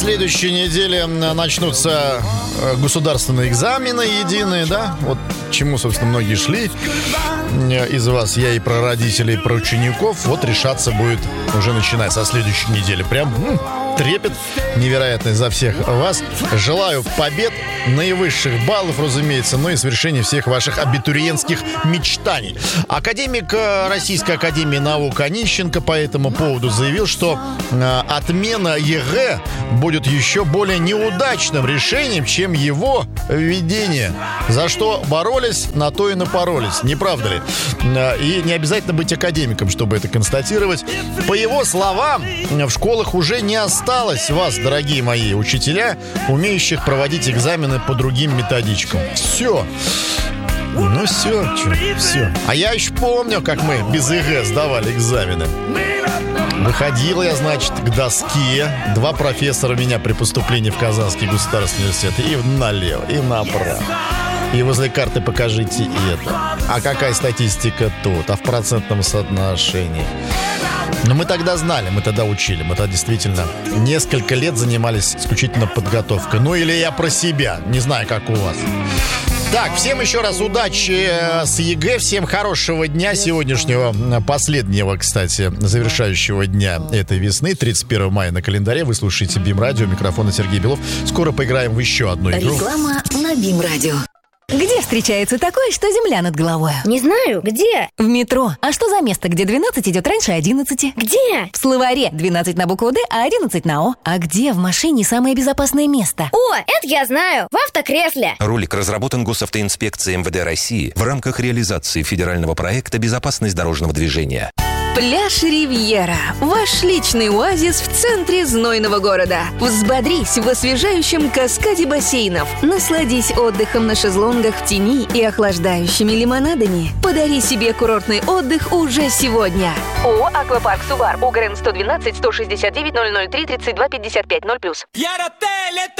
В следующей неделе начнутся государственные экзамены единые, да? Вот к чему, собственно, многие шли из вас, я и про родителей, и про учеников. Вот решаться будет уже начиная со следующей недели. Прям трепет невероятный за всех вас. Желаю побед, наивысших баллов, разумеется, ну и совершения всех ваших абитуриентских мечтаний. Академик Российской академии наук Онищенко по этому поводу заявил, что отмена ЕГЭ будет еще более неудачным решением, чем его введение. За что боролись, на то и напоролись. Не правда ли? И не обязательно быть академиком, чтобы это констатировать. По его словам, в школах уже не осталось вас, дорогие мои учителя, умеющих проводить экзамены по другим методичкам. Все. Ну все. А я еще помню, как мы без ЕГЭ сдавали экзамены. Выходил я, значит, к доске. 2 профессора меня при поступлении в Казанский государственный университет. И налево, и направо. И возле карты покажите это. А какая статистика тут? А в процентном соотношении? Но мы тогда знали, мы тогда учили. Мы тогда действительно несколько лет занимались исключительно подготовкой. Ну или я про себя. Не знаю, как у вас. Так, всем еще раз удачи с ЕГЭ, всем хорошего дня сегодняшнего, последнего, кстати, завершающего дня этой весны, 31 мая на календаре. Вы слушаете БИМ-радио, микрофон Сергей Белов. Скоро поиграем в еще одну игру. Реклама на БИМ-радио. Где встречается такое, что земля над головой? Не знаю, где? В метро. А что за место, где 12 идет раньше 11? Где? В словаре 12 на букву «Д», а 11 на «О». А где в машине самое безопасное место? О, это я знаю, в автокресле. Ролик разработан Госавтоинспекцией МВД России в рамках реализации федерального проекта «Безопасность дорожного движения». Пляж «Ривьера» – ваш личный оазис в центре знойного города. Взбодрись в освежающем каскаде бассейнов. Насладись отдыхом на шезлонгах в тени и охлаждающими лимонадами. Подари себе курортный отдых уже сегодня. ООО «Аквапарк Сувар», УГРН 112 169 003 32 55 0+.